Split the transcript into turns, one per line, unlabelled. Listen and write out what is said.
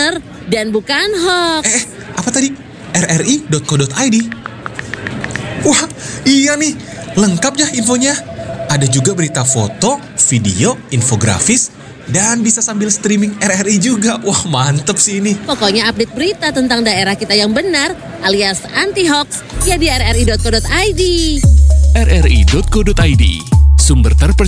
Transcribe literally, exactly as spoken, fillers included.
bener dan bukan hoax.
Eh, apa tadi? r r i dot co dot i d. Wah, iya nih. Lengkap ya infonya. Ada juga berita foto, video, infografis, dan bisa sambil streaming R R I juga. Wah, mantep sih ini.
Pokoknya update berita tentang daerah kita yang benar alias anti hoax ya di r r i dot co dot i d.
r r i dot co dot i d, sumber terpercaya